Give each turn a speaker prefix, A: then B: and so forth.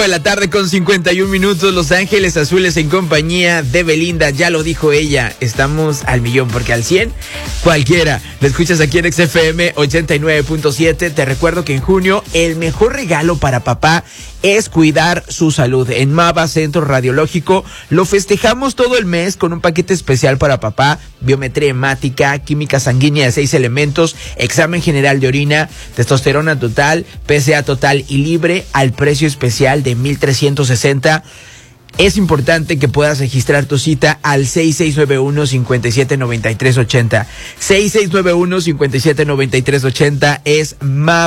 A: De la tarde con 51 minutos, Los Ángeles Azules en compañía de Belinda, ya lo dijo ella, estamos al millón, porque al 100 cualquiera. La escuchas aquí en XFM 89.7. Te recuerdo que en junio el mejor regalo para papá es cuidar su salud. En Mava Centro Radiológico lo festejamos todo el mes con un paquete especial para papá: biometría hemática, química sanguínea de 6 elementos, examen general de orina, testosterona total, PSA total y libre al precio especial de 1,360. Es importante que puedas registrar tu cita al 6691-579380. 6691-579380 es Mava.